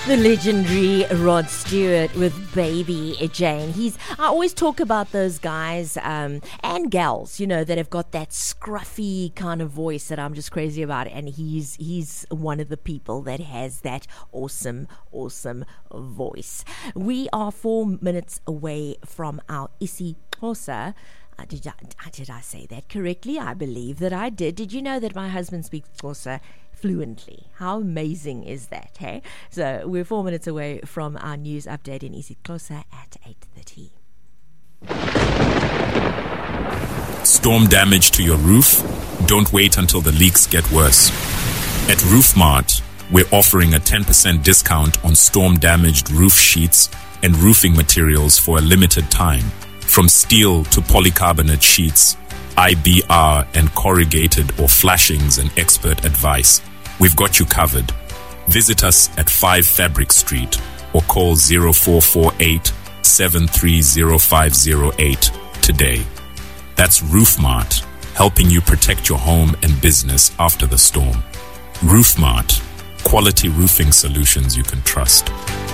The legendary Rod Stewart with Baby Jane. I always talk about those guys and gals, that have got that scruffy kind of voice that I'm just crazy about. And he's one of the people that has that awesome voice. We are 4 minutes away from our isiXhosa. Did I say that correctly? I believe that I did. Did you know that my husband speaks Xhosa fluently? How amazing is that, hey? So we're 4 minutes away from our news update in isiXhosa at 8:30. Storm damage to your roof? Don't wait until the leaks get worse. At RoofMart, we're offering a 10% discount on storm-damaged roof sheets and roofing materials for a limited time. From steel to polycarbonate sheets, IBR and corrugated or flashings and expert advice, we've got you covered. Visit us at 5 Fabric Street or call 0448 730508 today. That's RoofMart, helping you protect your home and business after the storm. RoofMart, quality roofing solutions you can trust.